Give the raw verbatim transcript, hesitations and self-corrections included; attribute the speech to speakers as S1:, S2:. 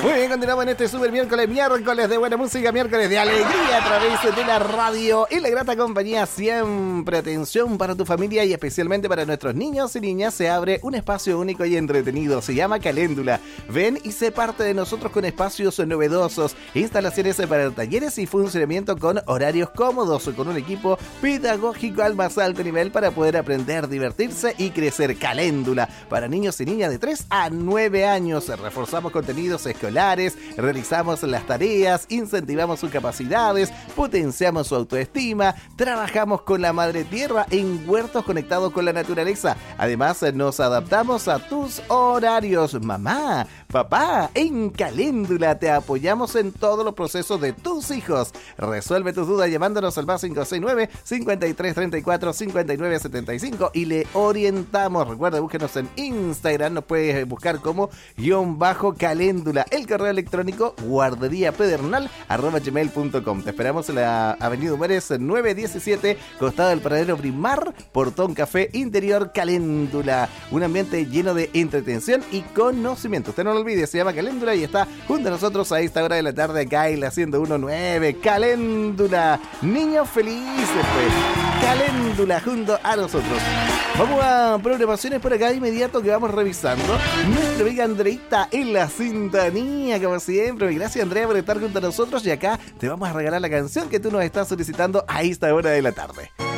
S1: Muy bien, continuamos en este super miércoles, miércoles de buena música, miércoles de alegría a través de la radio y la grata compañía siempre. Atención para tu familia y especialmente para nuestros niños y niñas, se abre un espacio único y entretenido, se llama Caléndula. Ven y sé parte de nosotros con espacios novedosos, instalaciones para talleres y funcionamiento con horarios cómodos, con un equipo pedagógico al más alto nivel para poder aprender, divertirse y crecer. Caléndula para niños y niñas de tres a nueve años. Reforzamos contenidos escolares, realizamos las tareas, incentivamos sus capacidades, potenciamos su autoestima, trabajamos con la madre tierra en huertos conectados con la naturaleza. Además, nos adaptamos a tus horarios. Mamá, papá, en Caléndula te apoyamos en todos los procesos de tus hijos. Resuelve tus dudas llamándonos al más cinco seis nueve, cincuenta y tres treinta y cuatro, cincuenta y nueve setenta y cinco y le orientamos. Recuerda, búsquenos en Instagram, nos puedes buscar como guión bajo Caléndula. El correo electrónico guarderíapedernal arroba gmail punto com. Te esperamos en la avenida Humores nueve diecisiete, costado del Paradero Primar, Portón Café Interior. Caléndula, un ambiente lleno de entretención y conocimiento. Usted no lo olvide, se llama Caléndula y está junto a nosotros a esta hora de la tarde acá en la ciento uno punto nueve. Caléndula, niños felices, pues. Caléndula junto a nosotros. Vamos a programaciones por acá de inmediato que vamos revisando. Nuestra amiga Andreita en la sintonía, como siempre. Gracias, Andrea, por estar junto a nosotros. Y acá te vamos a regalar la canción que tú nos estás solicitando a esta hora de la tarde.